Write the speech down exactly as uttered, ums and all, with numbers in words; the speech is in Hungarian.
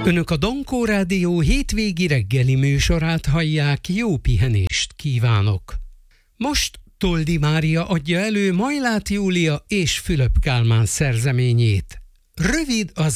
Önök a Dankó Rádió hétvégi reggeli műsorát hallják, jó pihenést kívánok! Most Toldi Mária adja elő Majlát Júlia és Fülöp Kálmán szerzeményét. Rövid az